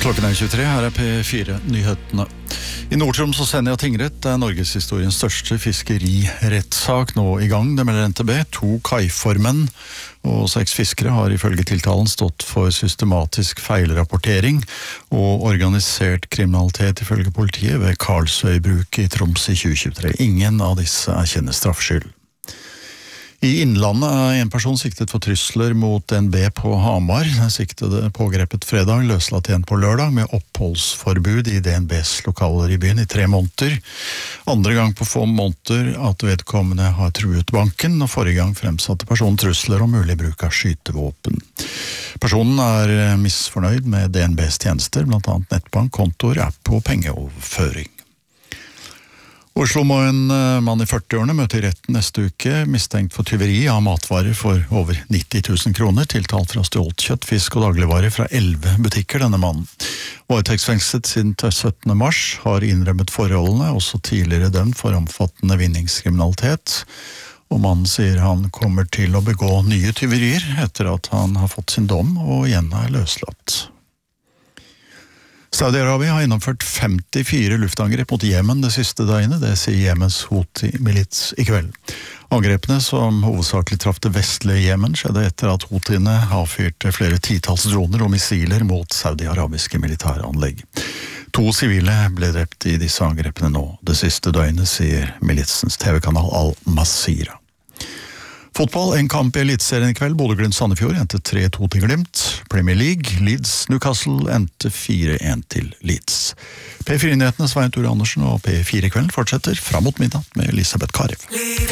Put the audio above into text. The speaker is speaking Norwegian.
Klokken 23, her P4-nyhetene. I Nord-Troms og Senja tingrett Norgeshistoriens største fiskerirettssak nå i gang. Det melder NTB. 2 kaiformenn og 6 fiskere har ifølge tiltalen stått for systematisk feilrapportering og organisert kriminalitet ifølge politiet ved Karlsøybruket i Troms i 2023. Ingen av disse erkjenner straffskyld. I Innlandet en person siktet for trusler mot NB på Hamar. Siktede pågrepet fredag, løslatt igjen på lørdag med oppholdsforbud i DNBs lokaler i byen i 3 måneder. Andre gang på få måneder at vedkommende har truet banken, og forrige gang fremsatte personen trusler om mulig bruk av skytevåpen. Personen misfornøyd med DNBs tjenester, blant annet nettbank, kontoer, app og pengeoverføring. Oslo må en mann i 40-årene møte i retten neste uke, mistenkt for tyveri av matvarer for over 90 000 kroner, tiltalt for å ha stjålet kjøtt, fisk og dagligvarer fra 11 butikker, denne mannen. Varetektsfengslet siden 17. mars, har innrømmet forholdene, også tidligere dømt for omfattende vinningskriminalitet, og mannen sier han kommer til å begå nye tyverier etter at han har fått sin dom og igjen løslatt. Saudi-Arabia har gjennomført 54 luftangrep mot Jemen det siste døgnet, det sier Jemens Houthi-milits i kveld. Angrepene, som hovedsakelig traff det vestlige Jemen, skjedde etter at Houthine avfyrte flere titals droner og missiler mot saudi-arabiske militæranlegg. 2 sivile ble drept i disse angrepene nå det siste døgnet, sier militsens TV-kanal Al-Masira. Fotball, en kamp i Eliteserien i kveld. Bodø/Glimt-Sandefjord endte 3-2 til Glimt. Premier League, Leeds/Newcastle endte 4-1 til Leeds. P4-nyhetene Svein Tore Andersen og P4-kvelden fortsetter fram mot midnatt med Elisabeth Karev.